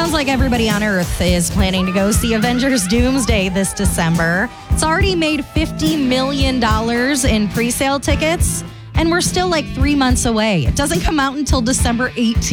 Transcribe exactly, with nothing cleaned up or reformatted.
sounds like everybody on Earth is planning to go see Avengers Doomsday this December. It's already made fifty million dollars in pre-sale tickets, and we're still like three months away. It doesn't come out until December eighteenth.